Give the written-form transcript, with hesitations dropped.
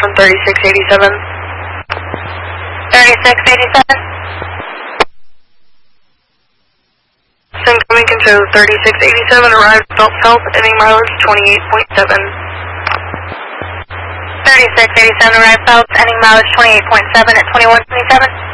from 3687. 3687. Sim coming control 3687, arrived Belt Health, ending mileage 28.7. 3687, arrived Belt, ending mileage 28.7 at 2127.